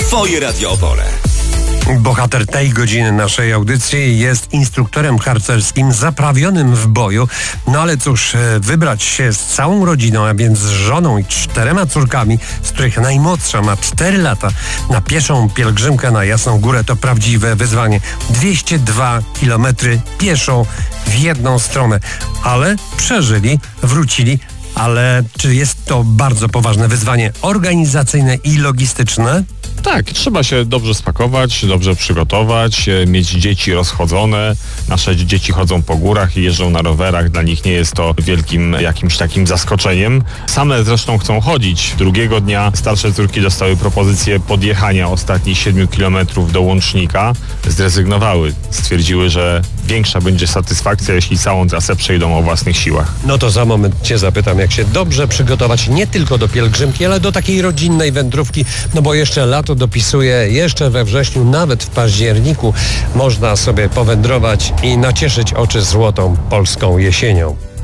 Twoje Radio Opole. Bohater tej godziny naszej audycji jest instruktorem harcerskim zaprawionym w boju. No ale cóż, wybrać się z całą rodziną, a więc z żoną i 4 córkami, z których najmłodsza ma 4 lata, na pieszą pielgrzymkę na Jasną Górę to prawdziwe wyzwanie. 202 km pieszą w jedną stronę. Ale przeżyli, wrócili. Ale czy jest to bardzo poważne wyzwanie organizacyjne i logistyczne? Tak, trzeba się dobrze spakować, dobrze przygotować, mieć dzieci rozchodzone. Nasze dzieci chodzą po górach i jeżdżą na rowerach. Dla nich nie jest to wielkim jakimś takim zaskoczeniem. Same zresztą chcą chodzić. Drugiego dnia starsze córki dostały propozycję podjechania ostatnich 7 kilometrów do Łącznika. Zrezygnowały. Stwierdziły, że większa będzie satysfakcja, jeśli całą trasę przejdą o własnych siłach. No to za moment cię zapytam, jak się dobrze przygotować nie tylko do pielgrzymki, ale do takiej rodzinnej wędrówki, no bo jeszcze lato dopisuje, jeszcze we wrześniu, nawet w październiku można sobie powędrować i nacieszyć oczy złotą polską jesienią.